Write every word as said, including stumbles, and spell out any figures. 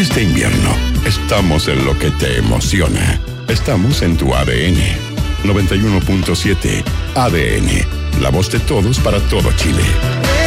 Este invierno, estamos en lo que te emociona. Estamos en tu A D N. noventa y uno punto siete A D N. La voz de todos para todo Chile.